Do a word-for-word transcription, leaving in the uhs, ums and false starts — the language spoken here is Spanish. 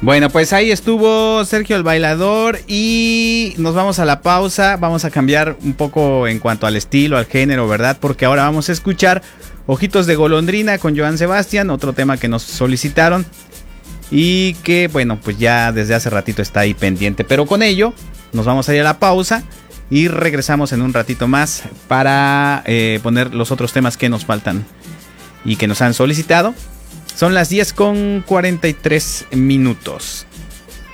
Bueno, pues ahí estuvo Sergio el Bailador y nos vamos a la pausa. Vamos a cambiar un poco en cuanto al estilo, al género, ¿verdad? Porque ahora vamos a escuchar Ojitos de Golondrina con Joan Sebastián, otro tema que nos solicitaron y que, bueno, pues ya desde hace ratito está ahí pendiente. Pero con ello nos vamos a ir a la pausa y regresamos en un ratito más para eh, poner los otros temas que nos faltan y que nos han solicitado. Son las diez con cuarenta y tres minutos.